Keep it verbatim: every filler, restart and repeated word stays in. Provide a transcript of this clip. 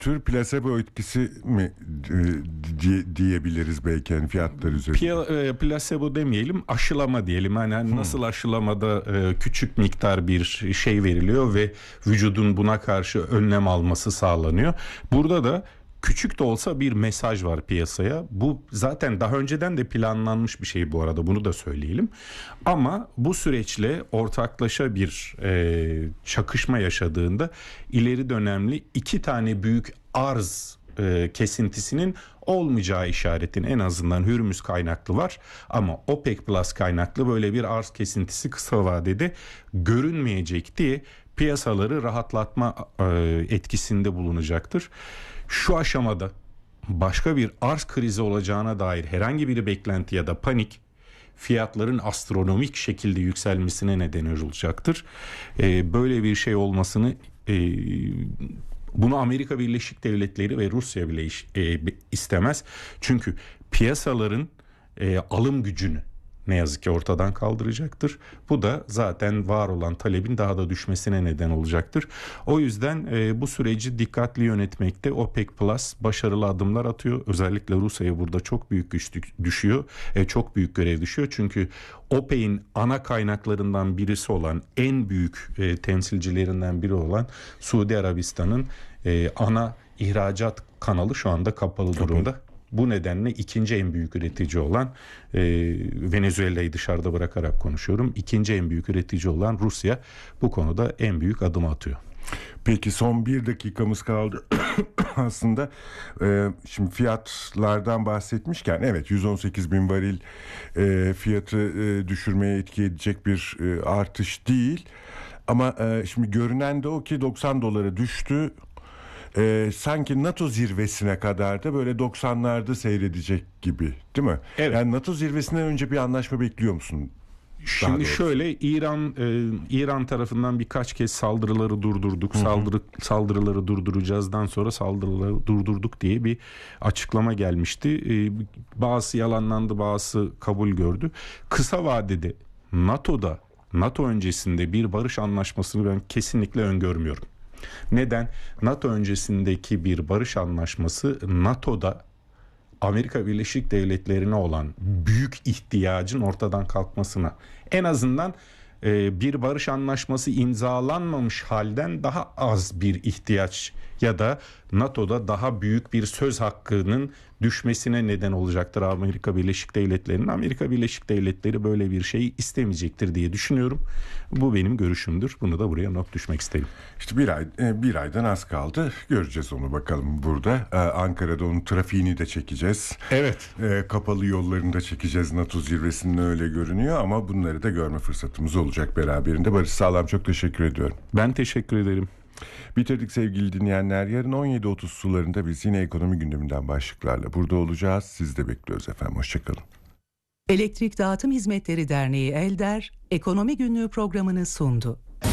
tür plasebo etkisi mi e, diye, diyebiliriz belki yani fiyatlar üzerinde? Pia, e, plasebo demeyelim, aşılama diyelim. Hani hmm. nasıl aşılamada e, küçük miktar bir şey veriliyor ve vücudun buna karşı önlem alması sağlanıyor. Burada da küçük de olsa bir mesaj var piyasaya. Bu zaten daha önceden de planlanmış bir şey bu arada, bunu da söyleyelim. Ama bu süreçle ortaklaşa bir e, çakışma yaşadığında ileri dönemli iki tane büyük arz e, kesintisinin olmayacağı işaretin en azından Hürmüz kaynaklı var. Ama OPEC Plus kaynaklı böyle bir arz kesintisi kısa vadede görünmeyecek diye piyasaları rahatlatma e, etkisinde bulunacaktır. Şu aşamada başka bir arz krizi olacağına dair herhangi bir beklenti ya da panik fiyatların astronomik şekilde yükselmesine neden olacaktır. Ee, böyle bir şey olmasını e, bunu Amerika Birleşik Devletleri ve Rusya bile iş, e, istemez. Çünkü piyasaların e, alım gücünü ne yazık ki ortadan kaldıracaktır. Bu da zaten var olan talebin daha da düşmesine neden olacaktır. O yüzden e, bu süreci dikkatli yönetmekte OPEC Plus başarılı adımlar atıyor. Özellikle Rusya'ya burada çok büyük güç düşüyor. E, çok büyük görev düşüyor. Çünkü OPEC'in ana kaynaklarından birisi olan, en büyük e, temsilcilerinden biri olan Suudi Arabistan'ın e, ana ihracat kanalı şu anda kapalı Kapalı. durumda. Bu nedenle ikinci en büyük üretici olan e, Venezuela'yı dışarıda bırakarak konuşuyorum. İkinci en büyük üretici olan Rusya bu konuda en büyük adımı atıyor. Peki son bir dakikamız kaldı. Aslında e, şimdi fiyatlardan bahsetmişken evet yüz on sekiz bin varil e, fiyatı e, düşürmeye etki edecek bir e, artış değil. Ama e, şimdi görünen de o ki doksan dolara düştü. Ee, sanki NATO zirvesine kadar da böyle doksanlarda seyredecek gibi, değil mi? Evet. Yani NATO zirvesinden önce bir anlaşma bekliyor musun? Şimdi şöyle, İran e, İran tarafından birkaç kez saldırıları durdurduk. Hı hı. Saldırı saldırıları durduracağızdan sonra saldırıları durdurduk diye bir açıklama gelmişti. E, bazısı yalanlandı, bazısı kabul gördü. Kısa vadede NATO'da, NATO öncesinde bir barış anlaşmasını ben kesinlikle öngörmüyorum. Neden? NATO öncesindeki bir barış anlaşması NATO'da Amerika Birleşik Devletleri'ne olan büyük ihtiyacın ortadan kalkmasına, en azından e, bir barış anlaşması imzalanmamış halden daha az bir ihtiyaç ya da NATO'da daha büyük bir söz hakkının düşmesine neden olacaktır Amerika Birleşik Devletleri'nin. Amerika Birleşik Devletleri böyle bir şeyi istemeyecektir diye düşünüyorum. Bu benim görüşümdür. Bunu da buraya not düşmek isterim. İşte bir ay bir aydan az kaldı. Göreceğiz onu bakalım burada. Ee, Ankara'da onun trafiğini de çekeceğiz. Evet. Ee, kapalı yollarını da çekeceğiz. NATO zirvesinde öyle görünüyor ama bunları da görme fırsatımız olacak beraberinde. Barış Sağlam, çok teşekkür ediyorum. Ben teşekkür ederim. Bitirdik sevgili dinleyenler. Yarın on yedi otuz sularında biz yine ekonomi gündeminden başlıklarla burada olacağız. Sizi de bekliyoruz efendim. Hoşçakalın. Elektrik Dağıtım Hizmetleri Derneği ELDER, Ekonomi Günlüğü programını sundu.